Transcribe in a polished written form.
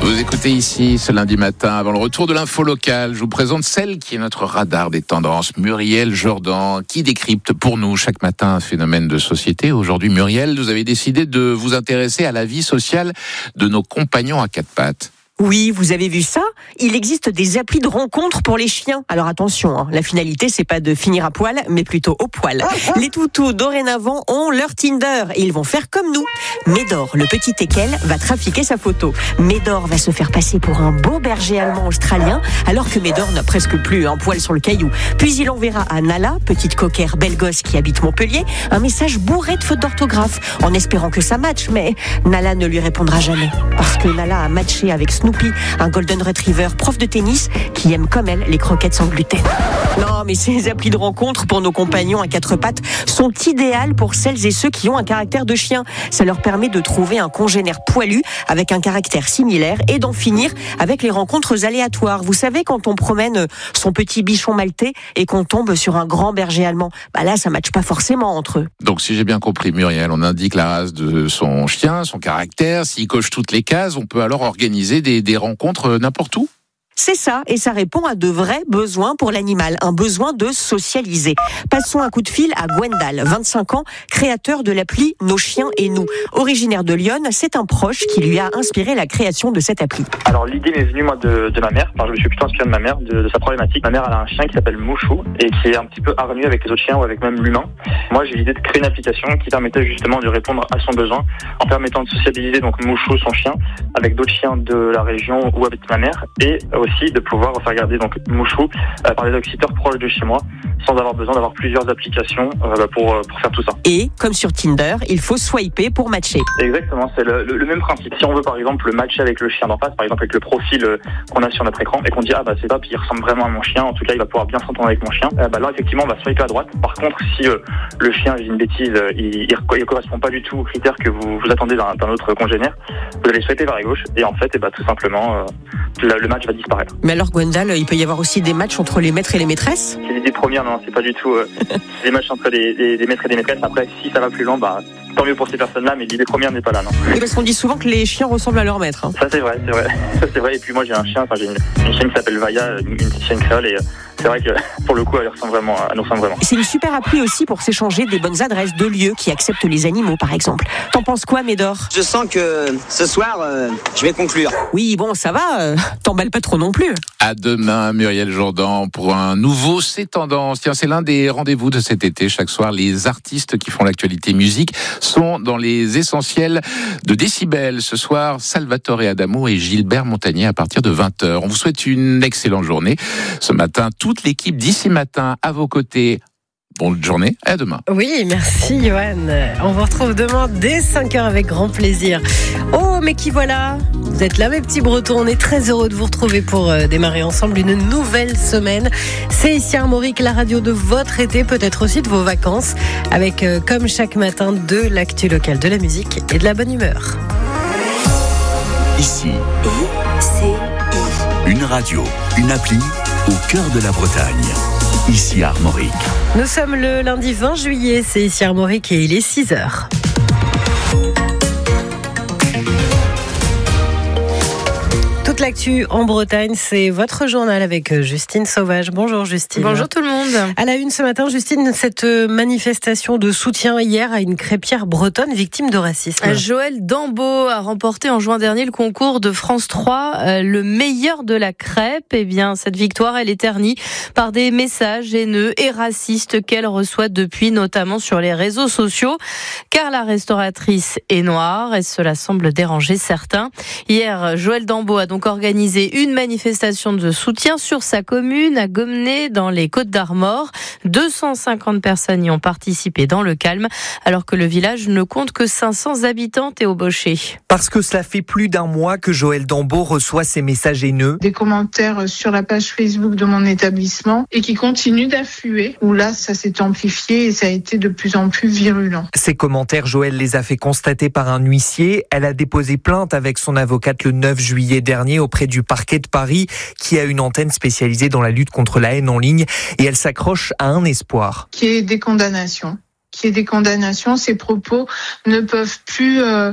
Vous écoutez ici ce lundi matin, avant le retour de l'info locale, je vous présente celle qui est notre radar des tendances, Muriel Jourdan, qui décrypte pour nous chaque matin un phénomène de société. Aujourd'hui, Muriel, vous avez décidé de vous intéresser à la vie sociale de nos compagnons à quatre pattes. Oui, vous avez vu ça ? Il existe des applis de rencontres pour les chiens. Alors attention, la finalité, c'est pas de finir à poil, mais plutôt au poil. Les toutous, dorénavant, ont leur Tinder et ils vont faire comme nous. Médor, le petit teckel, va trafiquer sa photo. Médor va se faire passer pour un beau berger allemand australien, alors que Médor n'a presque plus un poil sur le caillou. Puis il enverra à Nala, petite coquère belle gosse qui habite Montpellier, un message bourré de fautes d'orthographe, en espérant que ça matche, mais Nala ne lui répondra jamais. Parce que Nala a matché avec Snoopy, un golden retriever prof de tennis qui aime comme elle les croquettes sans gluten. Non, mais ces applis de rencontre pour nos compagnons à quatre pattes sont idéales pour celles et ceux qui ont un caractère de chien. Ça leur permet de trouver un congénère poilu avec un caractère similaire et d'en finir avec les rencontres aléatoires. Vous savez, quand on promène son petit bichon maltais et qu'on tombe sur un grand berger allemand, là, ça matche pas forcément entre eux. Donc, si j'ai bien compris, Muriel, on indique la race de son chien, son caractère. S'il coche toutes les cases, on peut alors organiser des rencontres n'importe où ? C'est ça, et ça répond à de vrais besoins pour l'animal, un besoin de socialiser. Passons un coup de fil à Gwendal, 25 ans, créateur de l'appli Nos chiens et nous. Originaire de Lyon, c'est un proche qui lui a inspiré la création de cette appli. Alors l'idée m'est venue moi de ma mère, je me suis plutôt inspiré de ma mère, de sa problématique. Ma mère elle a un chien qui s'appelle Mouchou et qui est un petit peu hargnu avec les autres chiens ou avec même l'humain. Moi j'ai l'idée de créer une application qui permettait justement de répondre à son besoin en permettant de sociabiliser donc Mouchou, son chien, avec d'autres chiens de la région où habite ma mère et aussi de pouvoir faire garder donc Mouchou par des dog-sitters proches de chez moi sans avoir besoin d'avoir plusieurs applications pour faire tout ça. Et comme sur Tinder, il faut swiper pour matcher. Exactement, c'est le même principe. Si on veut par exemple matcher avec le chien d'en face, par exemple avec le profil qu'on a sur notre écran et qu'on dit c'est top, il ressemble vraiment à mon chien, en tout cas il va pouvoir bien s'entendre avec mon chien, là effectivement on va swiper à droite. Par contre si le chien, j'ai une bêtise, il correspond pas du tout aux critères que vous attendez d'un autre congénère, vous allez swiper vers la gauche et en fait tout simplement le match va disparaître. Mais alors Gwendal, il peut y avoir aussi des matchs entre les maîtres et les maîtresses ? C'est l'idée première, non, c'est pas du tout des matchs entre des maîtres et des maîtresses. Après, si ça va plus loin, tant mieux pour ces personnes-là, mais l'idée première n'est pas là, non. Oui, parce qu'on dit souvent que les chiens ressemblent à leur maître. Ça c'est vrai. Ça c'est vrai. Et puis moi j'ai un chien, j'ai une chienne qui s'appelle Vaya, une petite chienne créole et c'est vrai que pour le coup elle nous ressemble vraiment. C'est une super appli aussi pour s'échanger des bonnes adresses de lieux qui acceptent les animaux par exemple. T'en penses quoi, Médor ? Je sens que ce soir je vais conclure. Oui, bon, ça va, t'emballes pas trop non plus. À demain, Muriel Jourdan, pour un nouveau C'est Tendance. Tiens, c'est l'un des rendez-vous de cet été. Chaque soir, les artistes qui font l'actualité musique sont dans les essentiels de Décibel. Ce soir, Salvatore Adamo et Gilbert Montagnier à partir de 20h. On vous souhaite une excellente journée. Ce matin, toute l'équipe d'Ici Matin à vos côtés. Bonne journée, à demain. Oui, merci Johan. On vous retrouve demain dès 5h avec grand plaisir. Oh, mais qui voilà, vous êtes là mes petits Bretons, on est très heureux de vous retrouver pour démarrer ensemble une nouvelle semaine. C'est ici Armorique, la radio de votre été, peut-être aussi de vos vacances, avec comme chaque matin de l'actu locale, de la musique et de la bonne humeur. Ici, une radio, une appli au cœur de la Bretagne. Ici Armorique. Nous sommes le lundi 20 juillet, c'est ici Armorique et il est 6h. Toute l'actu en Bretagne, c'est votre journal avec Justine Sauvage. Bonjour Justine. Bonjour tout le monde. À la une ce matin, Justine, cette manifestation de soutien hier à une crêpière bretonne victime de racisme. Joël Dambeau a remporté en juin dernier le concours de France 3, le meilleur de la crêpe. Eh bien, cette victoire, elle est ternie par des messages haineux et racistes qu'elle reçoit depuis, notamment sur les réseaux sociaux, car la restauratrice est noire et cela semble déranger certains. Hier, Joël Dambeau a donc organisé une manifestation de soutien sur sa commune à Gommenay dans les Côtes-d'Armor. 250 personnes y ont participé dans le calme, alors que le village ne compte que 500 habitants, Théo Baucher. Parce que cela fait plus d'un mois que Joël Dambeau reçoit ces messages haineux. Des commentaires sur la page Facebook de mon établissement et qui continuent d'affluer, où là ça s'est amplifié et ça a été de plus en plus virulent. Ces commentaires, Joël les a fait constater par un huissier. Elle a déposé plainte avec son avocate le 9 juillet dernier auprès du parquet de Paris, qui a une antenne spécialisée dans la lutte contre la haine en ligne, et elle s'accroche à un espoir. Qu'il y ait des condamnations. Ces propos ne peuvent plus